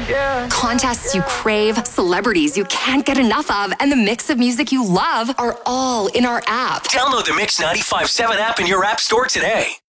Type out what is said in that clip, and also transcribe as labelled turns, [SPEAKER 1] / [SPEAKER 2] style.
[SPEAKER 1] Contests you crave, celebrities you can't get enough of, and the mix of music you love are all in our app.
[SPEAKER 2] Download the Mix 95.7 app in your app store today.